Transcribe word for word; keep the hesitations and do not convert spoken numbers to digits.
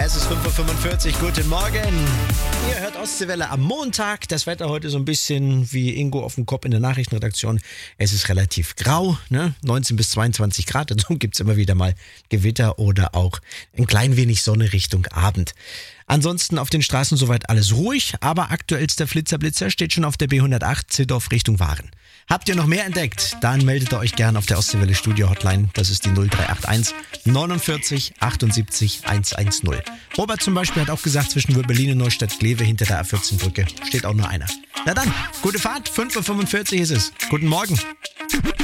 Es ist fünf Uhr fünfundvierzig, guten Morgen. Ihr hört Ostseewelle am Montag. Das Wetter heute so ein bisschen wie Ingo auf dem Kopf in der Nachrichtenredaktion. Es ist relativ grau, ne? neunzehn bis zweiundzwanzig Grad. Dazu gibt es immer wieder mal Gewitter oder auch ein klein wenig Sonne Richtung Abend. Ansonsten auf den Straßen soweit alles ruhig, aber aktuellster Flitzerblitzer steht schon auf der B hundertacht Zittdorf Richtung Waren. Habt ihr noch mehr entdeckt? Dann meldet ihr euch gerne auf der Ostseewelle Studio Hotline. Das ist die null drei acht eins neunundvierzig achtundsiebzig hundertzehn. Robert zum Beispiel hat auch gesagt, zwischen Würbelin und Neustadt-Glewe hinter der A vierzehn Brücke steht auch nur einer. Na dann, gute Fahrt, fünf Uhr fünfundvierzig ist es. Guten Morgen.